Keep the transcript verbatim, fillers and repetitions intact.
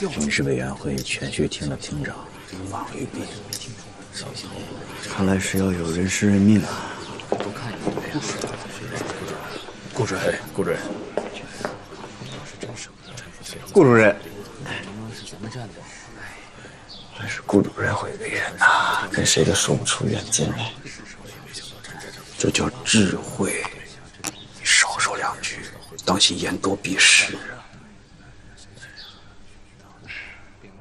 军事委员会全序听了厅长，网玉璧。 看来是要有人事任命啊。 顾主任，顾主任， 顾主任， 真是顾主任会为人呐，跟谁都说不出远近来。这叫智慧，你少说两句，当心言多必失啊。